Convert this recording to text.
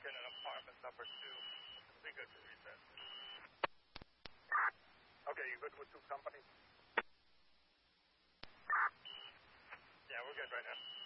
in an apartment number 2. Be good to reset. Okay, you good with 2 companies? Yeah, we're good right now.